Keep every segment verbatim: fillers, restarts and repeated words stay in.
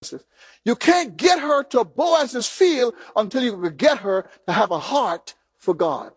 places. You can't get her to Boaz's field until you can get her to have a heart for God.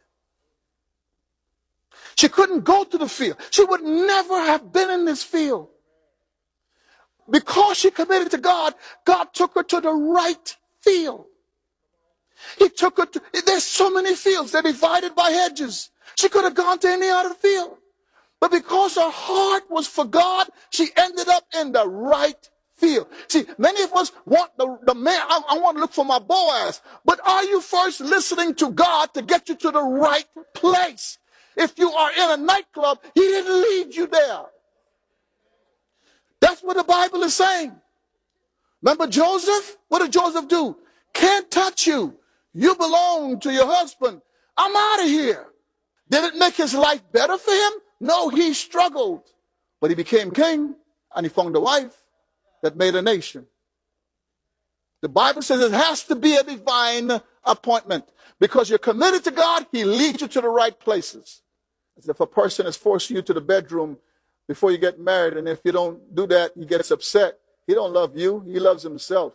She couldn't go to the field. She would never have been in this field. Because she committed to God, God took her to the right field. He took her to, there's so many fields, they're divided by hedges. She could have gone to any other field. But because her heart was for God, she ended up in the right field. See, many of us want the, the man, I, I want to look for my Boaz. But are you first listening to God to get you to the right place? If you are in a nightclub, he didn't lead you there. That's what the Bible is saying. Remember Joseph? What did Joseph do? Can't touch you. You belong to your husband. I'm out of here. Did it make his life better for him? No, he struggled. But he became king and he found a wife that made a nation. The Bible says it has to be a divine appointment. Because you're committed to God, he leads you to the right places. As if a person is forcing you to the bedroom before you get married, and if you don't do that, he gets upset. He don't love you, he loves himself.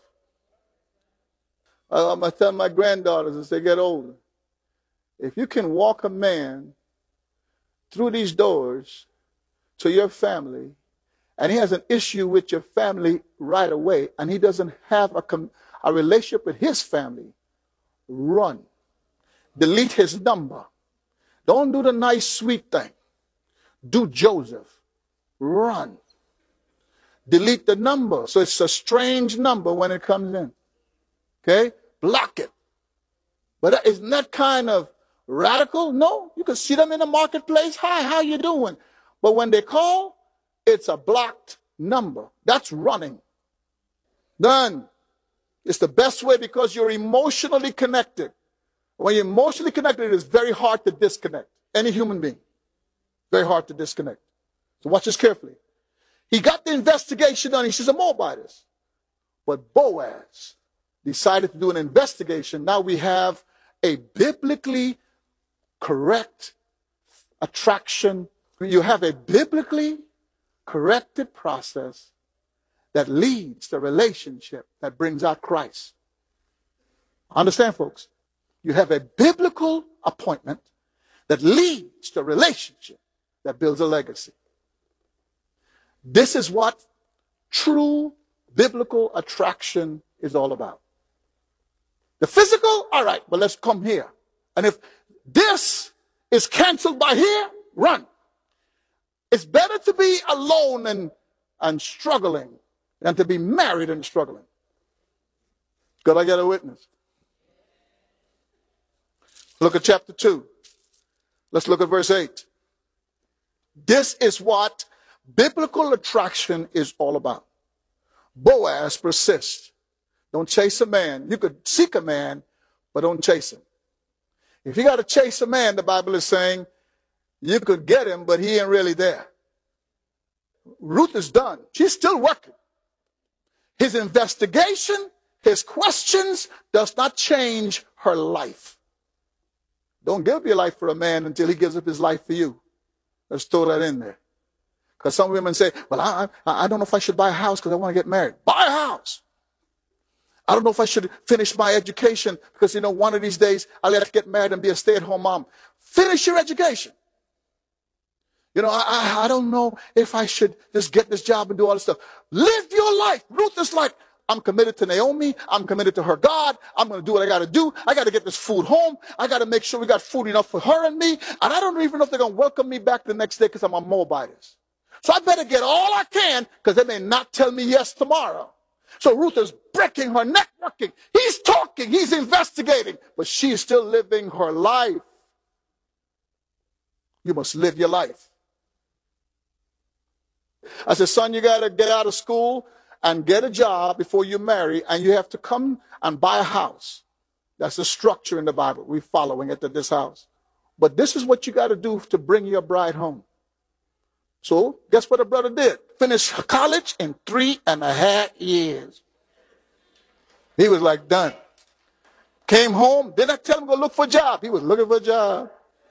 I'm going to tell my granddaughters as they get older, if you can walk a man through these doors to your family, and he has an issue with your family right away, and he doesn't have a, a relationship with his family, run. Delete his number. Don't do the nice, sweet thing. Do Joseph. Run. Delete the number. So it's a strange number when it comes in. Okay? Block it. But isn't that kind of radical? No. You can see them in the marketplace. Hi, how you doing? But when they call, it's a blocked number. That's running. Done. It's the best way because you're emotionally connected. When you're emotionally connected, it is very hard to disconnect. Any human being. Very hard to disconnect. So watch this carefully. He got the investigation done. He says, I'm all by this. But Boaz decided to do an investigation. Now we have a biblically correct attraction. You have a biblically corrected process that leads the relationship that brings out Christ. Understand, folks? You have a biblical appointment that leads to a relationship that builds a legacy. This is what true biblical attraction is all about. The physical, all right, but let's come here. And if this is canceled by here, run. It's better to be alone and, and struggling than to be married and struggling. Could I get a witness? Look at chapter two. Let's look at verse eight. This is what biblical attraction is all about. Boaz persists. Don't chase a man. You could seek a man, but don't chase him. If you got to chase a man, the Bible is saying, you could get him, but he ain't really there. Ruth is done. She's still working. His investigation, his questions does not change her life. Don't give your life for a man until he gives up his life for you. Let's throw that in there. Because some women say, well, I, I, I don't know if I should buy a house because I want to get married. Buy a house. I don't know if I should finish my education because, you know, one of these days I'll have to get married and be a stay-at-home mom. Finish your education. You know, I, I, I don't know if I should just get this job and do all this stuff. Live your life. Ruth is like, I'm committed to Naomi. I'm committed to her God. I'm going to do what I got to do. I got to get this food home. I got to make sure we got food enough for her and me. And I don't even know if they're going to welcome me back the next day because I'm on Moabites. So I better get all I can because they may not tell me yes tomorrow. So Ruth is breaking her neck, working. He's talking. He's investigating. But she's still living her life. You must live your life. I said, son, you got to get out of school and get a job before you marry, and you have to come and buy a house. That's the structure in the Bible. We're following it at this house. But this is what you got to do to bring your bride home. So guess what a brother did? Finished college in three and a half years. He was like done. Came home. Didn't I tell him to go look for a job? He was looking for a job.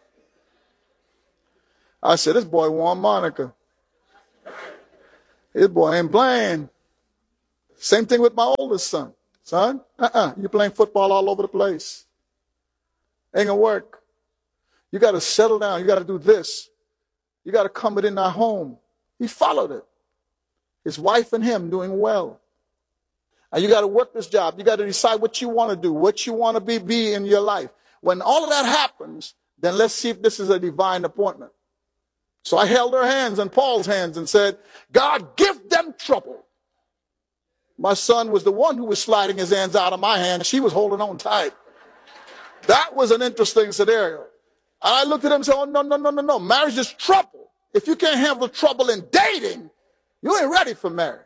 I said, this boy want Monica. This boy ain't playing. Same thing with my oldest son. Son, uh-uh, you're playing football all over the place. Ain't gonna work. You got to settle down. You got to do this. You got to come within our home. He followed it. His wife and him doing well. And you got to work this job. You got to decide what you want to do, what you want to be, be in your life. When all of that happens, then let's see if this is a divine appointment. So I held her hands and Paul's hands and said, God, give them trouble. My son was the one who was sliding his hands out of my hand. She was holding on tight. That was an interesting scenario. And I looked at him and said, oh, no, no, no, no, no. Marriage is trouble. If you can't handle trouble in dating, you ain't ready for marriage.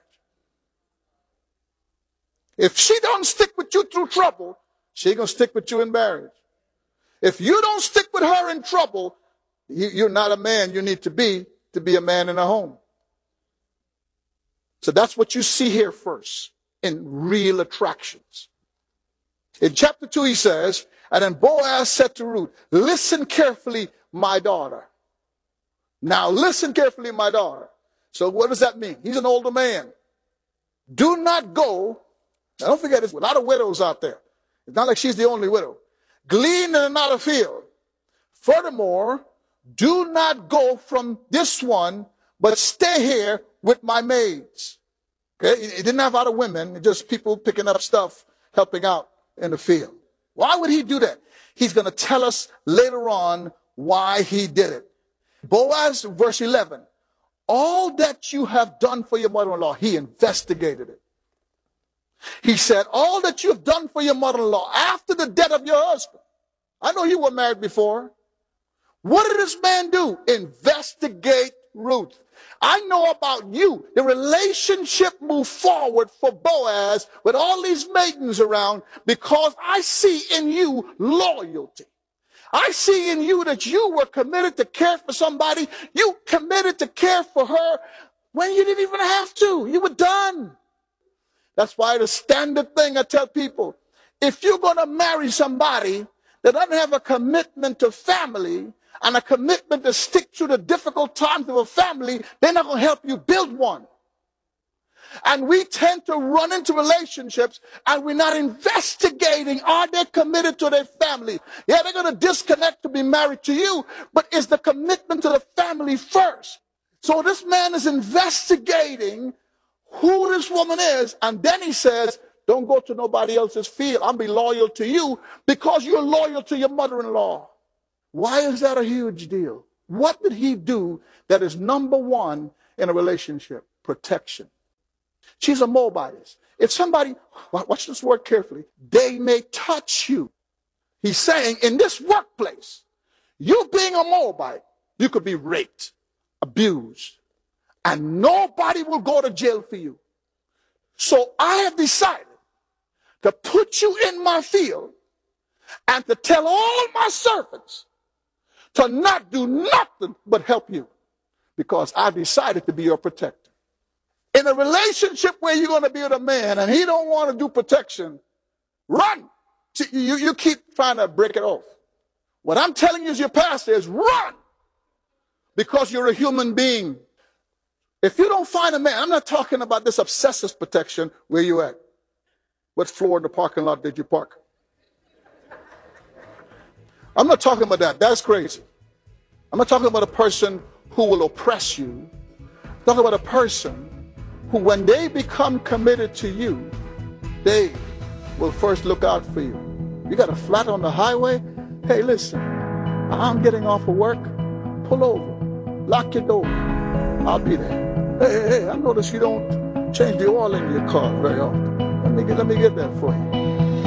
If she don't stick with you through trouble, she ain't going to stick with you in marriage. If you don't stick with her in trouble, you, you're not a man you need to be to be a man in a home. So that's what you see here first in real attractions. In chapter two, he says, and then Boaz said to Ruth, listen carefully, my daughter. Now listen carefully, my daughter. So what does that mean? He's an older man. Do not go. Now don't forget, there's a lot of widows out there. It's not like she's the only widow. Glean in another field. Furthermore, do not go from this one, but stay here with my maids. Okay? He didn't have other women, just people picking up stuff, helping out in the field. Why would he do that? He's going to tell us later on why he did it. Boaz, verse eleven, all that you have done for your mother-in-law, he investigated it. He said, all that you have done for your mother-in-law after the death of your husband. I know you were married before. What did this man do? Investigate Ruth. I know about you. The relationship moved forward for Boaz with all these maidens around because I see in you loyalty. I see in you that you were committed to care for somebody. You committed to care for her when you didn't even have to. You were done. That's why the standard thing I tell people, if you're going to marry somebody that doesn't have a commitment to family and a commitment to stick through the difficult times of a family, they're not going to help you build one. And we tend to run into relationships and we're not investigating, are they committed to their family? Yeah, they're going to disconnect to be married to you, but is the commitment to the family first? So this man is investigating who this woman is, and then he says, don't go to nobody else's field. I'll be loyal to you because you're loyal to your mother-in-law. Why is that a huge deal? What did he do that is number one in a relationship? Protection. She's a Moabite. If somebody, watch this word carefully, they may touch you. He's saying in this workplace, you being a Moabite, you could be raped, abused, and nobody will go to jail for you. So I have decided to put you in my field and to tell all my servants to not do nothing but help you because I've decided to be your protector. In a relationship where you're going to be with a man and he don't want to do protection, run. See, you, you keep trying to break it off. What I'm telling you as your pastor is run because you're a human being. If you don't find a man, I'm not talking about this obsessive protection. Where you at? What floor in the parking lot did you park? I'm not talking about that. That's crazy. I'm not talking about a person who will oppress you. I'm talking about a person who, when they become committed to you, they will first look out for you. You got a flat on the highway? Hey, listen, I'm getting off of work. Pull over. Lock your door. I'll be there. Hey, hey, hey, I notice you don't change the oil in your car very often. Let me get, let me get that for you.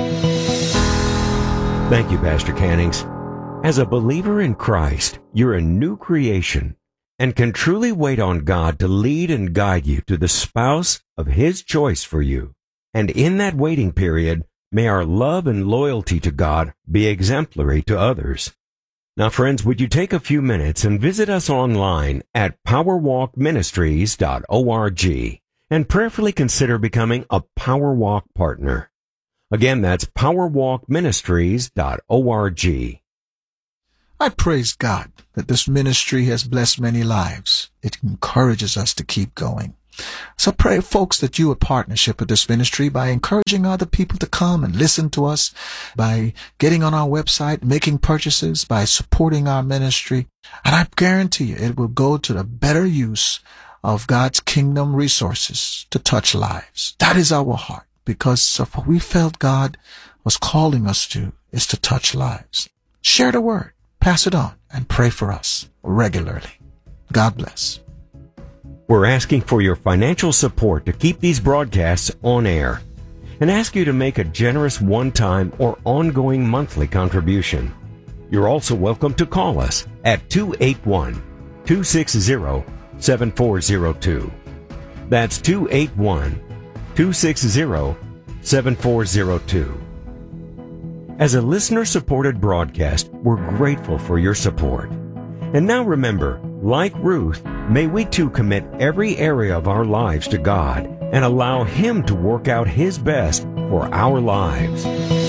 Thank you, Pastor Cannings. As a believer in Christ, you're a new creation and can truly wait on God to lead and guide you to the spouse of His choice for you. And in that waiting period, may our love and loyalty to God be exemplary to others. Now, friends, would you take a few minutes and visit us online at power walk ministries dot org and prayerfully consider becoming a Powerwalk partner. Again, that's power walk ministries dot org. I praise God that this ministry has blessed many lives. It encourages us to keep going. So pray, folks, that you would partnership with this ministry by encouraging other people to come and listen to us, by getting on our website, making purchases, by supporting our ministry. And I guarantee you it will go to the better use of God's kingdom resources to touch lives. That is our heart, because of what we felt God was calling us to is to touch lives. Share the word, pass it on, and pray for us regularly. God bless. We're asking for your financial support to keep these broadcasts on air and ask you to make a generous one-time or ongoing monthly contribution. You're also welcome to call us at two eight one, two six zero, seven four zero two. That's two eight one, two six zero, seven four zero two. As a listener-supported broadcast, we're grateful for your support. And now remember, like Ruth, may we too commit every area of our lives to God and allow Him to work out His best for our lives.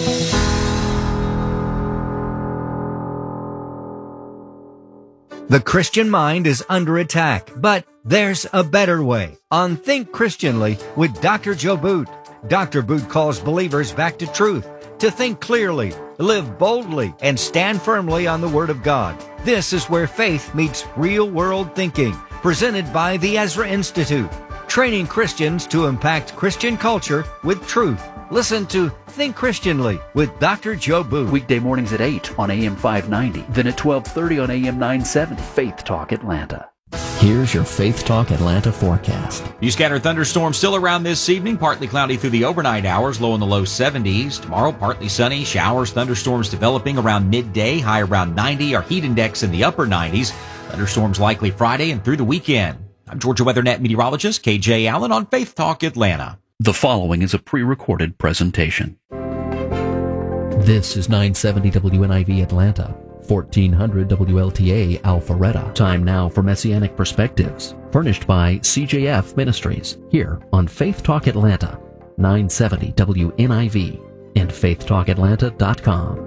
The Christian mind is under attack, but there's a better way. On Think Christianly with Doctor Joe Boot. Doctor Boot calls believers back to truth, to think clearly, live boldly, and stand firmly on the Word of God. This is where faith meets real-world thinking, presented by the Ezra Institute, training Christians to impact Christian culture with truth. Listen to Think Christianly with Doctor Joe Boot. Weekday mornings at eight on A M five ninety, then at twelve thirty on A M nine seventy. Faith Talk Atlanta. Here's your Faith Talk Atlanta forecast. Few scattered thunderstorms still around this evening. Partly cloudy through the overnight hours, low in the low seventies. Tomorrow, partly sunny. Showers, thunderstorms developing around midday, high around ninety. Our heat index in the upper nineties. Thunderstorms likely Friday and through the weekend. I'm Georgia WeatherNet meteorologist K J Allen on Faith Talk Atlanta. The following is a pre-recorded presentation. This is nine seventy W N I V Atlanta. fourteen hundred W L T A Alpharetta. Time now for Messianic Perspectives, furnished by C J F Ministries, here on Faith Talk Atlanta, nine seventy W N I V, and faith talk atlanta dot com.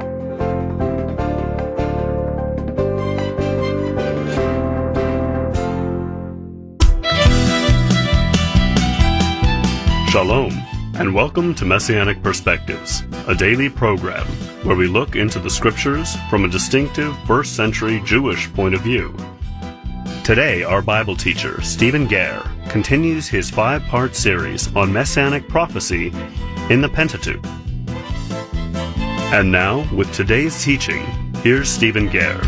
Shalom, and welcome to Messianic Perspectives, a daily program where we look into the Scriptures from a distinctive first century Jewish point of view. Today, our Bible teacher, Stephen Gare, continues his five-part series on Messianic prophecy in the Pentateuch. And now, with today's teaching, here's Stephen Gare.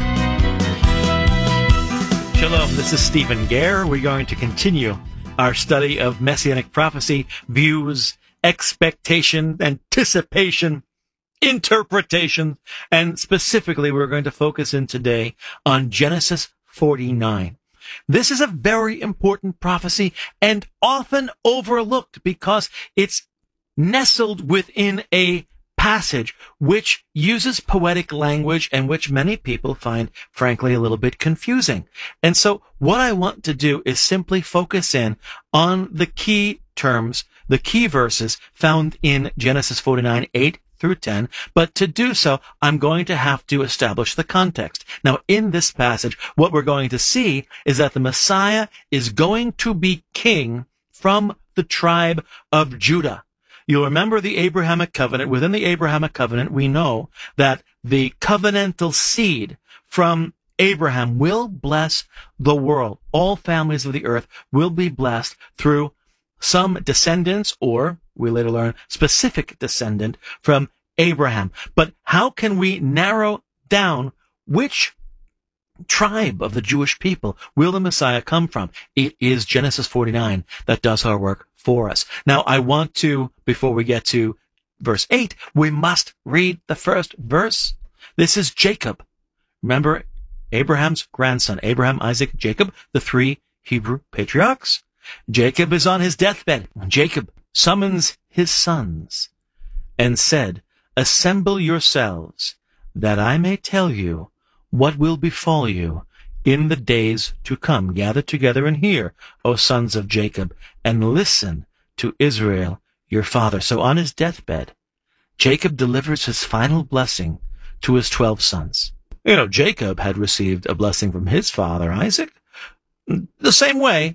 Shalom, this is Stephen Gare. We're going to continue our study of Messianic prophecy, views, expectation, anticipation, interpretation, and specifically we're going to focus in today on Genesis forty-nine. This is a very important prophecy and often overlooked because it's nestled within a passage which uses poetic language and which many people find, frankly, a little bit confusing. And so what I want to do is simply focus in on the key terms, the key verses found in Genesis forty-nine, eight through ten, but to do so, I'm going to have to establish the context. Now, in this passage, what we're going to see is that the Messiah is going to be king from the tribe of Judah. You'll remember the Abrahamic covenant. Within the Abrahamic covenant, we know that the covenantal seed from Abraham will bless the world. All families of the earth will be blessed through some descendants, or we later learn specific descendant from Abraham. But how can we narrow down which tribe of the Jewish people will the Messiah come from? It is Genesis forty-nine that does our work for us. Now, I want to, before we get to verse eight, we must read the first verse. This is Jacob. Remember, Abraham's grandson, Abraham, Isaac, Jacob, the three Hebrew patriarchs. Jacob is on his deathbed. Jacob summons his sons and said, "Assemble yourselves, that I may tell you what will befall you in the days to come. Gather together and hear, O sons of Jacob, and listen to Israel, your father." So on his deathbed, Jacob delivers his final blessing to his twelve sons. You know, Jacob had received a blessing from his father, Isaac. The same way,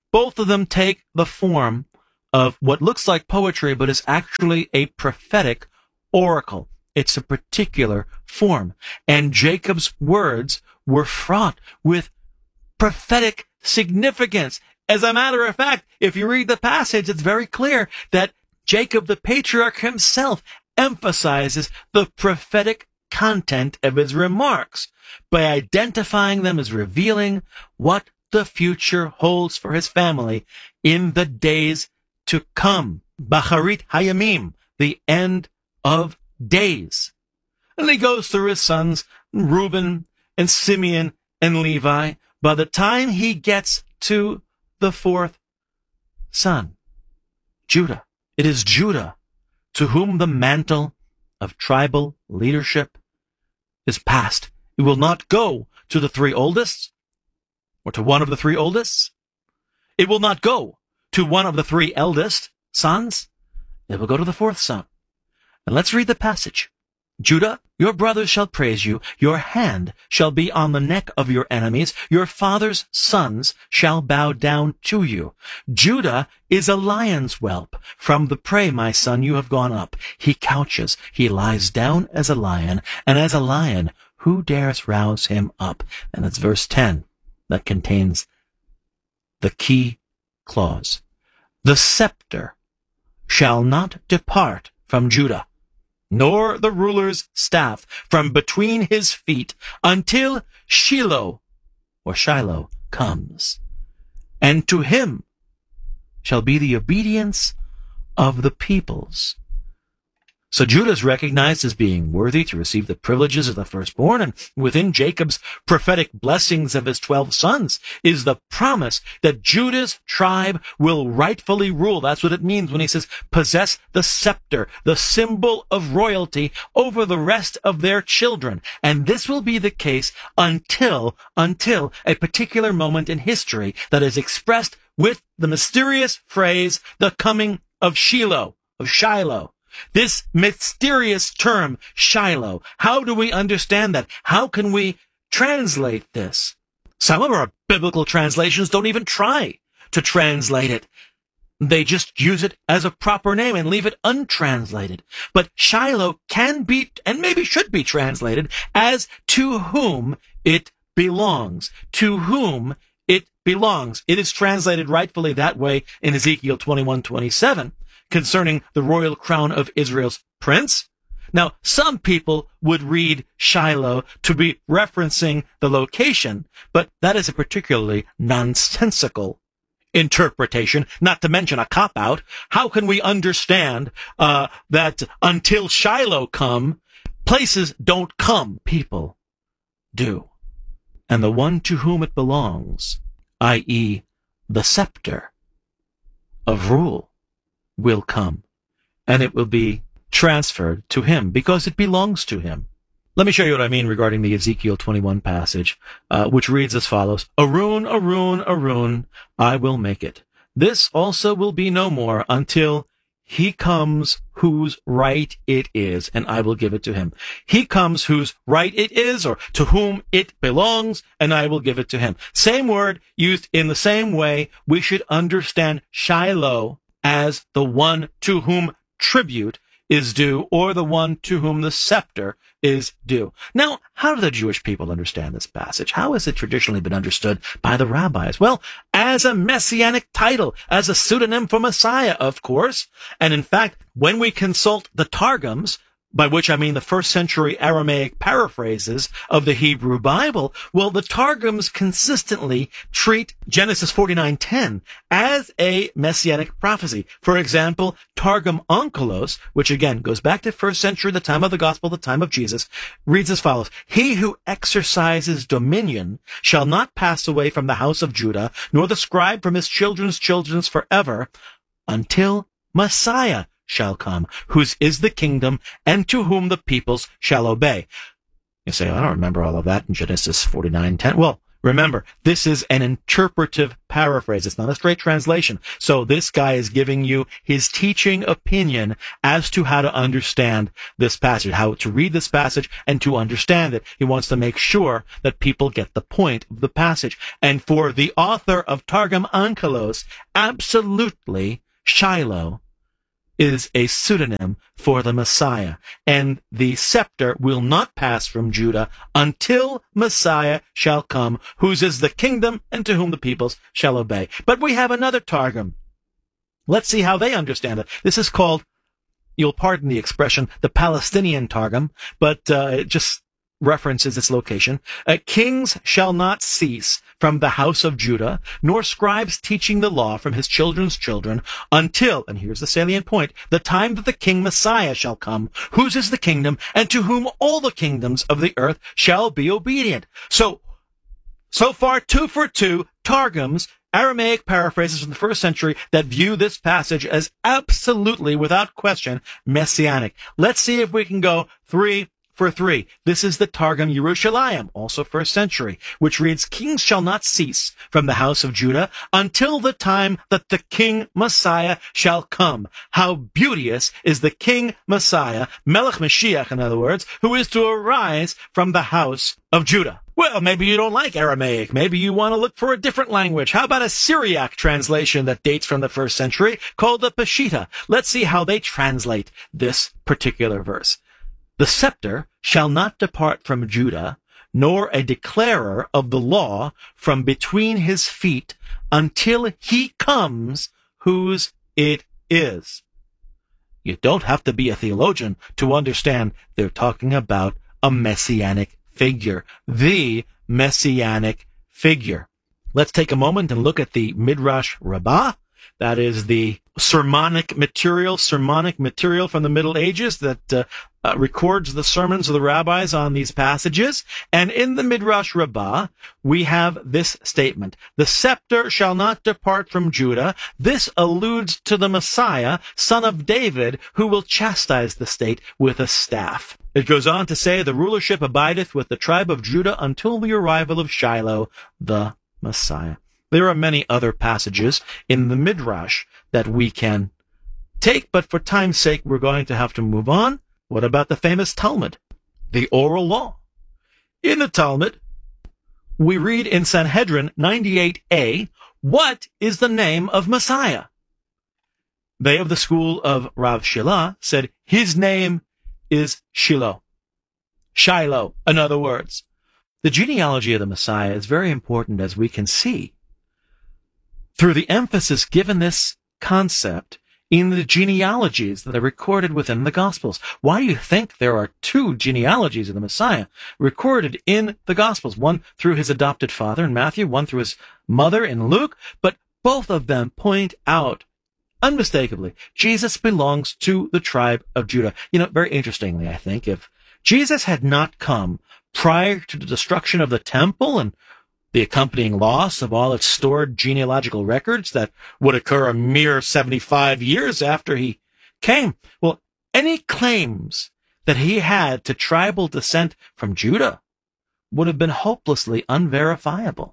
both of them take the form of what looks like poetry, but is actually a prophetic oracle. It's a particular form. And Jacob's words were fraught with prophetic significance. As a matter of fact, if you read the passage, it's very clear that Jacob, the patriarch himself, emphasizes the prophetic content of his remarks by identifying them as revealing what the future holds for his family in the days to come. Bacharit Hayamim, the end of days. And he goes through his sons, Reuben and Simeon and Levi. By the time he gets to the fourth son, Judah, it is Judah to whom the mantle of tribal leadership is passed. It will not go to the three oldest, or to one of the three oldest. It will not go to one of the three eldest sons. It will go to the fourth son. And let's read the passage. Judah, your brothers shall praise you. Your hand shall be on the neck of your enemies. Your father's sons shall bow down to you. Judah is a lion's whelp. From the prey, my son, you have gone up. He couches. He lies down as a lion. And as a lion, who dares rouse him up? And it's verse ten that contains the key clause. The scepter shall not depart from Judah, nor the ruler's staff from between his feet, until Shiloh, or Shiloh, comes. And to him shall be the obedience of the peoples. So Judah is recognized as being worthy to receive the privileges of the firstborn, and within Jacob's prophetic blessings of his twelve sons is the promise that Judah's tribe will rightfully rule. That's what it means when he says, possess the scepter, the symbol of royalty over the rest of their children. And this will be the case until, until a particular moment in history that is expressed with the mysterious phrase, the coming of Shiloh, of Shiloh. This mysterious term, Shiloh. How do we understand that? How can we translate this? Some of our biblical translations don't even try to translate it. They just use it as a proper name and leave it untranslated. But Shiloh can be, and maybe should be translated as to whom it belongs. To whom it belongs. It is translated rightfully that way in Ezekiel twenty-one twenty-seven. Concerning the royal crown of Israel's prince. Now, some people would read Shiloh to be referencing the location, but that is a particularly nonsensical interpretation, not to mention a cop-out. How can we understand uh, that until Shiloh come, places don't come, people do? And the one to whom it belongs, that is the scepter of rule, will come, and it will be transferred to him because it belongs to him. Let me show you what I mean regarding the Ezekiel twenty-one passage, uh, which reads as follows. Arun, Arun, Arun, I will make it. This also will be no more until he comes whose right it is, and I will give it to him. He comes whose right it is, or to whom it belongs, and I will give it to him. Same word used in the same way. We should understand Shiloh as the one to whom tribute is due, or the one to whom the scepter is due. Now, how do the Jewish people understand this passage? How has it traditionally been understood by the rabbis? Well, as a messianic title, as a pseudonym for Messiah, of course. And in fact, when we consult the Targums, by which I mean the first century Aramaic paraphrases of the Hebrew Bible, well, the Targums consistently treat Genesis forty-nine ten as a messianic prophecy. For example, Targum Onkelos, which again goes back to first century, the time of the gospel, the time of Jesus, reads as follows. He who exercises dominion shall not pass away from the house of Judah, nor the scribe from his children's children's forever, until Messiah shall come, whose is the kingdom, and to whom the peoples shall obey. You say, I don't remember all of that in Genesis forty-nine ten. Well, Remember, this is an interpretive paraphrase. It's not a straight translation. So this guy is giving you his teaching opinion as to how to understand this passage, how to read this passage and to understand it. He wants to make sure that people get the point of the passage. And for the author of Targum Onkelos, absolutely Shiloh is a pseudonym for the Messiah, and the scepter will not pass from Judah until Messiah shall come, whose is the kingdom and to whom the peoples shall obey. But we have another Targum. Let's see how they understand it. This is called, you'll pardon the expression, the Palestinian Targum, but uh, it just references its location. Uh, Kings shall not cease from the house of Judah, nor scribes teaching the law from his children's children, until, and here's the salient point, the time that the King Messiah shall come, whose is the kingdom, and to whom all the kingdoms of the earth shall be obedient. So, so far, two for two, Targums, Aramaic paraphrases from the first century that view this passage as absolutely, without question, messianic. Let's see if we can go three for three. This is the Targum Yerushalayim, also first century, which reads, Kings shall not cease from the house of Judah until the time that the King Messiah shall come. How beauteous is the King Messiah, Melech Mashiach, in other words, who is to arise from the house of Judah. Well, maybe you don't like Aramaic. Maybe you want to look for a different language. How about a Syriac translation that dates from the first century called the Peshitta? Let's see how they translate this particular verse. The scepter shall not depart from Judah, nor a declarer of the law from between his feet until he comes whose it is. You don't have to be a theologian to understand they're talking about a messianic figure, the messianic figure. Let's take a moment and look at the Midrash Rabbah. That is the sermonic material, sermonic material from the Middle Ages that uh, uh, records the sermons of the rabbis on these passages. And in the Midrash Rabbah, we have this statement: the scepter shall not depart from Judah. This alludes to the Messiah, son of David, who will chastise the state with a staff. It goes on to say, the rulership abideth with the tribe of Judah until the arrival of Shiloh, the Messiah. There are many other passages in the Midrash that we can take, but for time's sake, we're going to have to move on. What about the famous Talmud, the oral law? In the Talmud, we read in Sanhedrin ninety-eight A, what is the name of Messiah? They of the school of Rav Shila said, his name is Shiloh. Shiloh, in other words. The genealogy of the Messiah is very important, as we can see through the emphasis given this concept in the genealogies that are recorded within the Gospels. Why do you think there are two genealogies of the Messiah recorded in the Gospels? One through his adopted father in Matthew, one through his mother in Luke, but both of them point out unmistakably Jesus belongs to the tribe of Judah. You know, very interestingly, I think, if Jesus had not come prior to the destruction of the temple and the accompanying loss of all its stored genealogical records that would occur a mere seventy-five years after he came, well, any claims that he had to tribal descent from Judah would have been hopelessly unverifiable.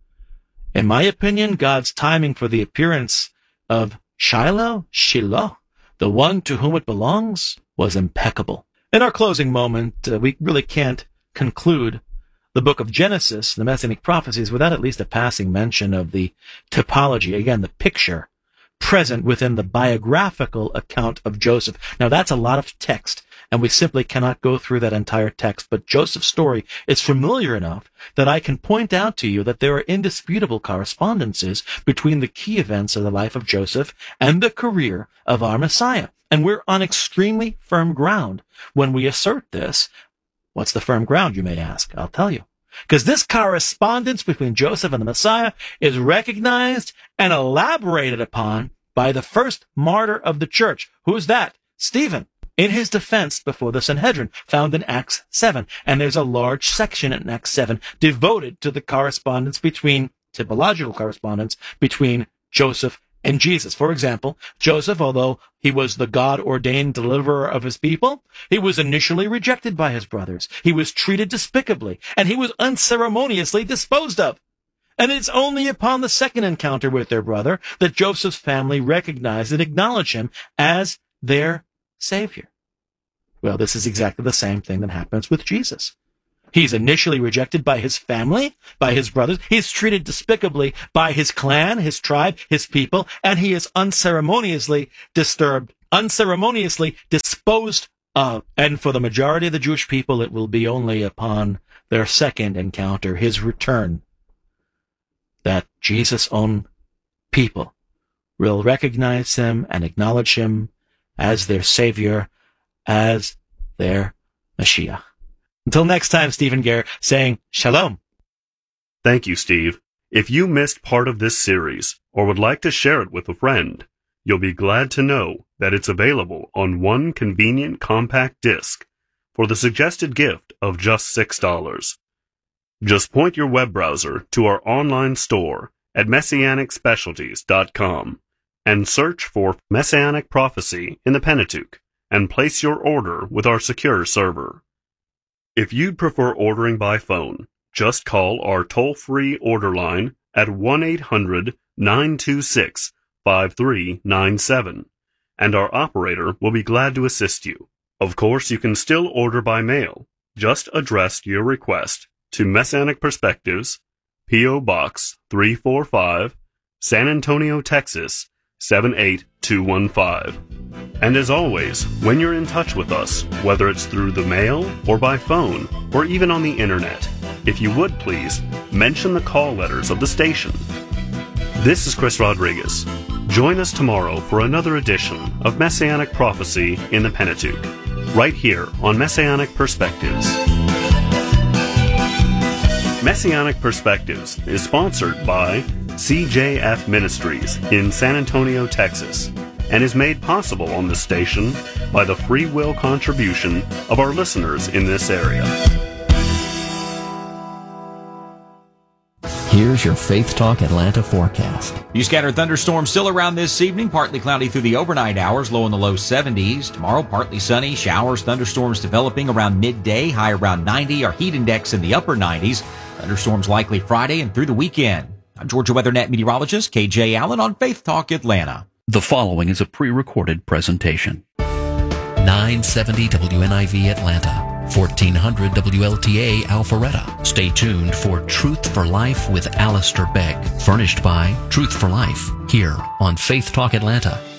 In my opinion, God's timing for the appearance of Shiloh, Shiloh, the one to whom it belongs, was impeccable. In our closing moment, uh, we really can't conclude the book of Genesis, the Messianic prophecies, without at least a passing mention of the typology, again, the picture present within the biographical account of Joseph. Now, that's a lot of text, and we simply cannot go through that entire text, but Joseph's story is familiar enough that I can point out to you that there are indisputable correspondences between the key events of the life of Joseph and the career of our Messiah. And we're on extremely firm ground when we assert this. What's the firm ground, you may ask? I'll tell you. Because this correspondence between Joseph and the Messiah is recognized and elaborated upon by the first martyr of the church. Who's that? Stephen. In his defense before the Sanhedrin, found in Acts seven. And there's a large section in Acts seven devoted to the correspondence between, typological correspondence between Joseph in Jesus. For example, Joseph, although he was the God-ordained deliverer of his people, he was initially rejected by his brothers. He was treated despicably, and he was unceremoniously disposed of. And it's only upon the second encounter with their brother that Joseph's family recognized and acknowledged him as their Savior. Well, this is exactly the same thing that happens with Jesus. He's initially rejected by his family, by his brothers. He's treated despicably by his clan, his tribe, his people, and he is unceremoniously disturbed, unceremoniously disposed of. And for the majority of the Jewish people, it will be only upon their second encounter, his return, that Jesus' own people will recognize him and acknowledge him as their Savior, as their Mashiach. Until next time, Stephen Gare saying Shalom. Thank you, Steve. If you missed part of this series or would like to share it with a friend, you'll be glad to know that it's available on one convenient compact disc for the suggested gift of just six dollars. Just point your web browser to our online store at messianic specialties dot com and search for Messianic Prophecy in the Pentateuch and place your order with our secure server. If you'd prefer ordering by phone, just call our toll-free order line at one eight hundred nine two six five three nine seven, and our operator will be glad to assist you. Of course, you can still order by mail. Just address your request to Messianic Perspectives, P O. Box three forty-five, San Antonio, Texas seven eight two one five. And as always, when you're in touch with us, whether it's through the mail or by phone or even on the internet, if you would please mention the call letters of the station. This is Chris Rodriguez. Join us tomorrow for another edition of Messianic Prophecy in the Pentateuch, right here on Messianic Perspectives. Messianic Perspectives is sponsored by C J F Ministries in San Antonio, Texas, and is made possible on this station by the free will contribution of our listeners in this area. Here's your Faith Talk Atlanta forecast. Few scattered thunderstorms still around this evening. Partly cloudy through the overnight hours, low in the low seventies. Tomorrow, partly sunny. Showers, thunderstorms developing around midday, high around ninety. Our heat index in the upper nineties. Thunderstorms likely Friday and through the weekend. I'm Georgia WeatherNet meteorologist K J Allen on Faith Talk Atlanta. The following is a pre-recorded presentation. nine seventy W N I V Atlanta, fourteen hundred W L T A Alpharetta. Stay tuned for Truth for Life with Alistair Begg, furnished by Truth for Life, here on Faith Talk Atlanta.